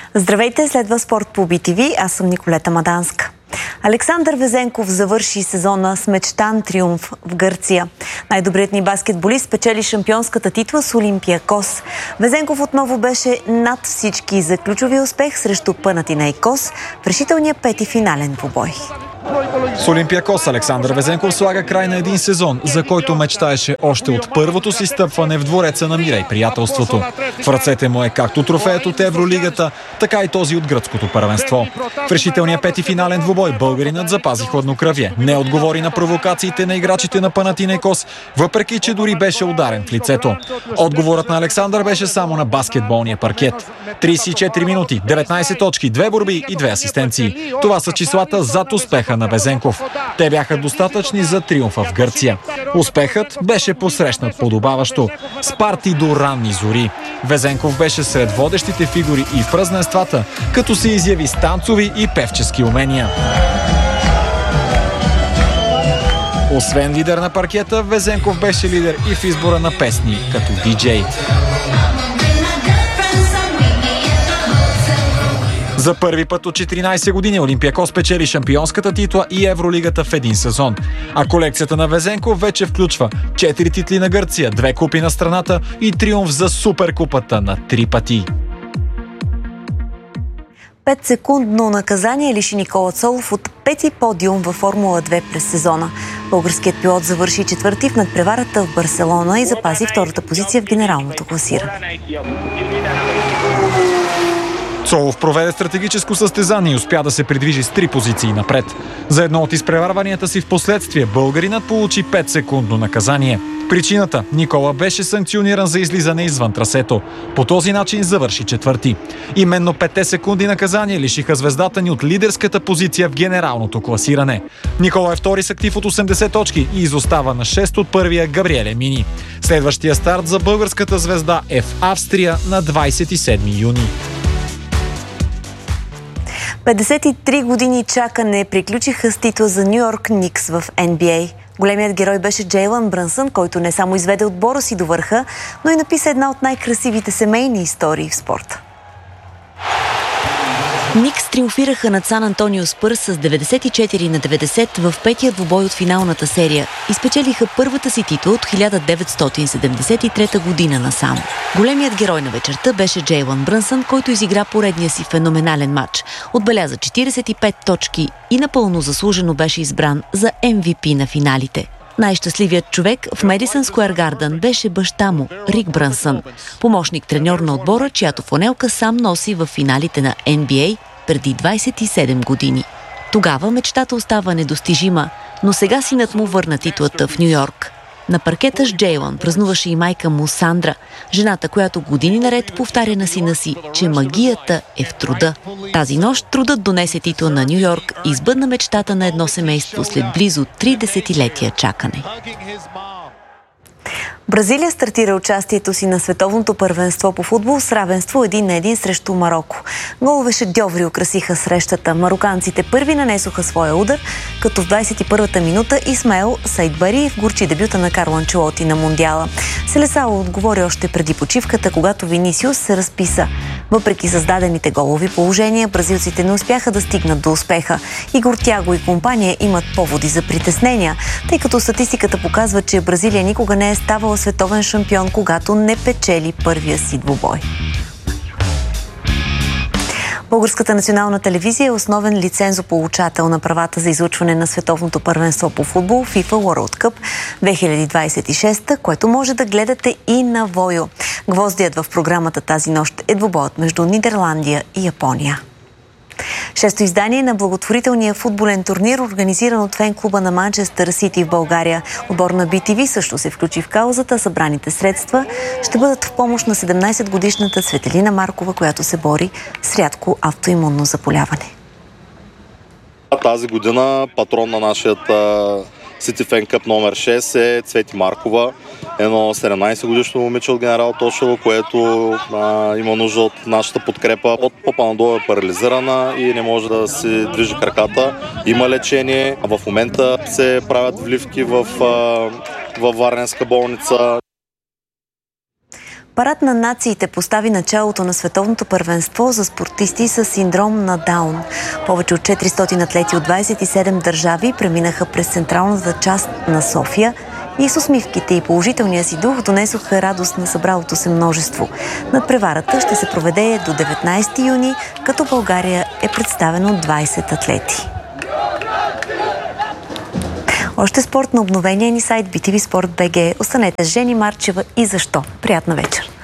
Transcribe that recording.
Здравейте, следва спорт по BTV. Аз съм Николета Маданска. Александър Везенков завърши сезона с мечтан триумф в Гърция. Най-добрият ни баскетболист спечели шампионската титла с Олимпиакос. Везенков отново беше над всички за ключови успех срещу Панатинайкос в решителния пети финален двубой. С Олимпиакос Александър Везенков слага край на един сезон, за който мечтаеше още от първото си стъпване в двореца на мира и приятелството. В ръцете му е както трофеят от Евролигата, така и този от гръцкото първенство. В решителния пети финален двубой българинът запази хладнокръвие. Не отговори на провокациите на играчите на Панатинайкос, въпреки че дори беше ударен в лицето. Отговорът на Александър беше само на баскетболния паркет. 34 минути, 19 точки, 2 борби и 2 асистенции. Това са числата зад успеха на Везенков. Те бяха достатъчни за триумфа в Гърция. Успехът беше посрещнат подобаващо. С парти до ранни зори. Везенков беше сред водещите фигури и в празненствата, като се изяви с танцови и певчески умения. Освен лидер на паркета, Везенков беше лидер и в избора на песни, като диджей. За първи път от 14 години Олимпиакос печели шампионската титла и Евролигата в един сезон. А колекцията на Везенков вече включва 4 титли на Гърция, 2 купи на страната и триумф за Суперкупата на 3 пъти. 5-секундно наказание лиши Никола Цолов от пети подиум във Формула 2 през сезона. Българският пилот завърши четвърти в надпреварата в Барселона и запази втората позиция в генералното класиране. Цолов проведе стратегическо състезание и успя да се придвижи с 3 позиции напред. За едно от изпреварванията си в последствие българинът получи 5-секундно наказание. Причината – Никола беше санкциониран за излизане извън трасето. По този начин завърши четвърти. Именно 5 секунди наказание лишиха звездата ни от лидерската позиция в генералното класиране. Никола е втори с актив от 80 точки и изостава на 6 от първия Габриеле Мини. Следващия старт за българската звезда е в Австрия на 27 юни. 53 години чакане приключиха с титла за Ню Йорк Никс в NBA. Големият герой беше Джейлън Брънсън, който не само изведе отбора си до върха, но и написа една от най-красивите семейни истории в спорта. Никс триумфираха над Сан Антонио Спърс с 94-90 в петия двубой от финалната серия и спечелиха първата си титла от 1973 година насам. Големият герой на вечерта беше Джейлън Брънсън, който изигра поредния си феноменален матч. Отбеляза 45 точки и напълно заслужено беше избран за MVP на финалите. Най-щастливият човек в Медисън Скуер Гардън беше баща му, Рик Брънсън, помощник-треньор на отбора, чиято фланелка сам носи в финалите на NBA преди 27 години. Тогава мечтата остава недостижима, но сега синът му върна титлата в Ню Йорк. На паркета с Джейлън празнуваше и майка му Сандра, жената, която години наред повтаря на сина си, че магията е в труда. Тази нощ трудът донесе титла на Ню Йорк и избъдна мечтата на едно семейство след близо 3 десетилетия чакане. Бразилия стартира участието си на световното първенство по футбол с равенство 1-1 срещу Мароко. Голове шедьоври украсиха срещата. Мароканците първи нанесоха своя удар, като в 21-та минута Исмаел Сайдбари вгорчи дебюта на Карло Анчелоти на Мондиала. Селесало отговори още преди почивката, когато Винисиус се разписа. Въпреки създадените голови положения, бразилците не успяха да стигнат до успеха. Игор Тяго и компания имат поводи за притеснения, тъй като статистиката показва, че Бразилия никога не е ставала световен шампион, когато не печели първия си двубой. Българската национална телевизия е основен лицензополучател на правата за излъчване на световното първенство по футбол FIFA World Cup 2026, което може да гледате и на Войо. Гвоздият в програмата тази нощ е двубоят между Нидерландия и Япония. Шесто издание на благотворителния футболен турнир, организиран от фен-клуба на Манчестър Сити в България. Отбор на BTV също се включи в каузата. Събраните средства ще бъдат в помощ на 17-годишната Цветелина Маркова, която се бори с рядко автоимунно заболяване. Тази година патрон на нашия Сити Фен Къп номер 6 е Цвети Маркова. Едно 17-годишно момиче от Генерал Тошево, което има нужда от нашата подкрепа. От попа надолу е парализирана и не може да си движи краката. Има лечение. В момента се правят вливки в Варненска болница. Парад на нациите постави началото на световното първенство за спортисти с синдром на Даун. Повече от 400 атлети от 27 държави преминаха през централната част на София и с усмивките и положителния си дух донесоха радост на събралото се множество. Надпреварата ще се проведе до 19 юни, като България е представена от 20 атлети. Още спорт на обновения ни сайт BTV Sport BG. Останете с Жени Марчева и защо. Приятна вечер!